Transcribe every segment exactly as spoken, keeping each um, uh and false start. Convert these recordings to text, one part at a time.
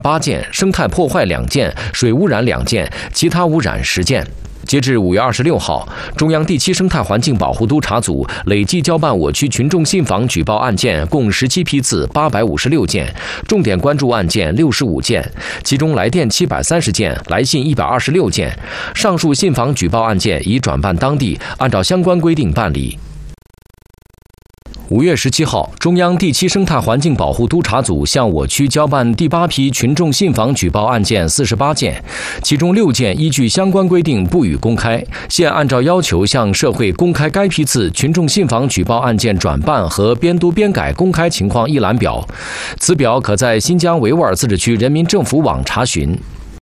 八件，生态破坏两件，水污染两件，其他污染十件。截至五月二十六号，中央第七生态环境保护督察组累计交办我区群众信访举报案件共十七批次八百五十六件，重点关注案件六十五件，其中来电七百三十件，来信一百二十六件。上述信访举报案件已转办当地，按照相关规定办理。五月十七号，中央第七生态环境保护督察组向我区交办第八批群众信访举报案件四十八件，其中六件依据相关规定不予公开，现按照要求向社会公开该批次群众信访举报案件转办和编读编改公开情况一览表，此表可在新疆维吾尔自治区人民政府网查询。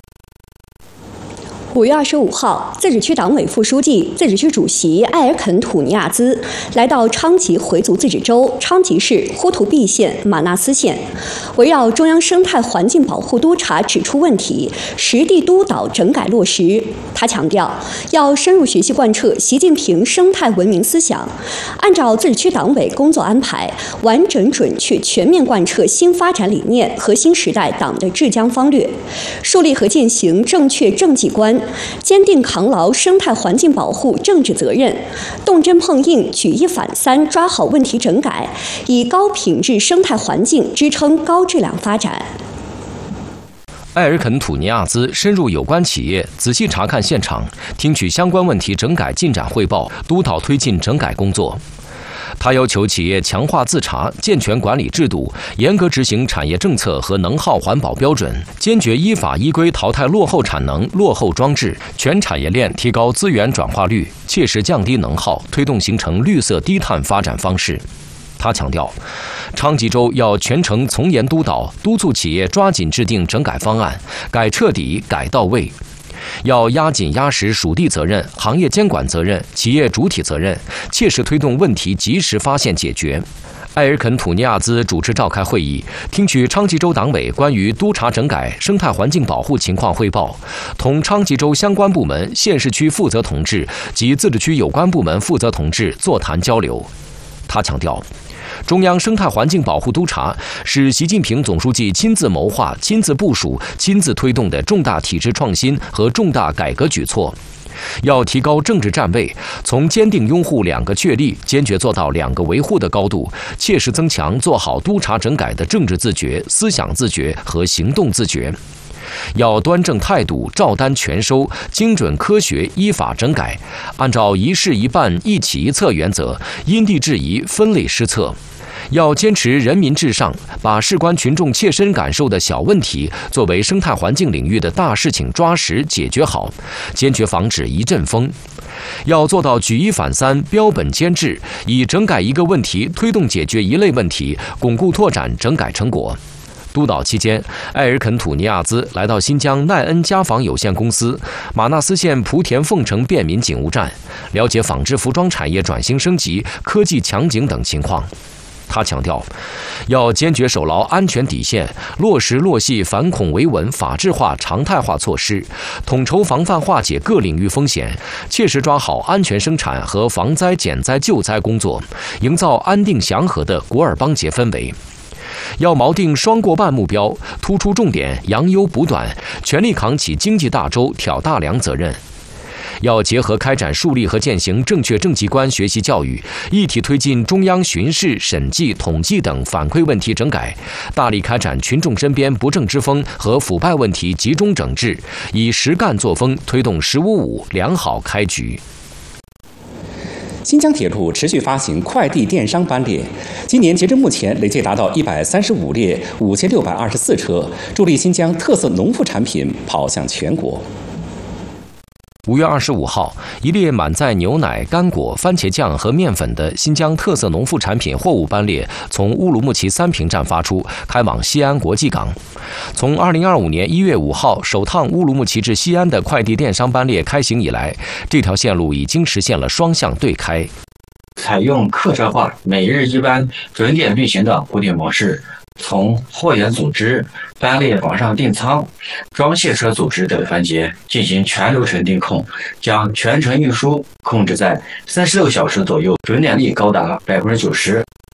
五月二十五号，自治区党委副书记、自治区主席埃尔肯·土尼亚兹来到昌吉回族自治州昌吉市呼图壁县马纳斯县，围绕中央生态环境保护督察指出问题，实地督导整改落实。他强调，要深入学习贯彻习近平生态文明思想，按照自治区党委工作安排，完整准确全面贯彻新发展理念和新时代党的治疆方略，树立和践行正确政绩观，坚定扛牢生态环境保护政治责任，动真碰硬，举一反三，抓好问题整改，以高品质生态环境支撑高质量发展。 埃尔肯·土尼亚兹深入有关企业，仔细查看现场，听取相关问题整改进展汇报，督导推进整改工作。他要求企业强化自查，健全管理制度，严格执行产业政策和能耗环保标准，坚决依法依规淘汰落后产能、落后装置，全产业链提高资源转化率，切实降低能耗，推动形成绿色低碳发展方式。他强调，昌吉州要全程从严督导，督促企业抓紧制定整改方案，改彻底、改到位。要压紧压实属地责任、行业监管责任、企业主体责任，切实推动问题及时发现解决。埃尔肯·土尼亚兹主持召开会议，听取昌吉州党委关于督查整改生态环境保护情况汇报，同昌吉州相关部门、县市区负责同志及自治区有关部门负责同志座谈交流。他强调，中央生态环境保护督察是习近平总书记亲自谋划、亲自部署、亲自推动的重大体制创新和重大改革举措。要提高政治站位，从坚定拥护两个确立、坚决做到两个维护的高度，切实增强做好督查整改的政治自觉、思想自觉和行动自觉。要端正态度，照单全收，精准科学依法整改，按照一事一办、一起一策原则，因地制宜、分类施策。要坚持人民至上，把事关群众切身感受的小问题作为生态环境领域的大事情抓实解决好，坚决防止一阵风。要做到举一反三、标本兼治，以整改一个问题推动解决一类问题，巩固拓展整改成果。督导期间，埃尔肯·土尼亚兹来到新疆奈恩家纺有限公司、马纳斯县莆田凤城便民警务站，了解纺织服装产业转型升级、科技强警等情况。他强调，要坚决守牢安全底线，落实落细反恐维稳法治化常态化措施，统筹防范化解各领域风险，切实抓好安全生产和防灾减灾救灾工作，营造安定祥和的古尔邦节氛围。要锚定双过半目标，突出重点，扬优补短，全力扛起经济大洲挑大梁责任。要结合开展树立和践行正确政绩观学习教育，一体推进中央巡视、审计、统计等反馈问题整改，大力开展群众身边不正之风和腐败问题集中整治，以实干作风推动“十五五”良好开局。 新疆铁路持续发行快递电商班列，今年截至目前累计达到一百三十五列、五千六百二十四车，助力新疆特色农副产品跑向全国。 五月二十五号，一列满载牛奶、干果、番茄酱和面粉的新疆特色农副产品货物班列从乌鲁木齐三平站发出，开往西安国际港。从二零二五年一月五号首趟乌鲁木齐至西安的快递电商班列开行以来，这条线路已经实现了双向对开。 采用客车化、每日一班、准点运行的固定模式。从货源组织、班列网上订仓、装卸车组织等环节进行全流程定控，将全程运输控制在三十六小时左右，准点率高达百分之九十。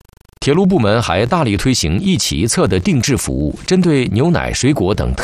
铁路部门还大力推行一起一策的定制服务，针对牛奶、水果等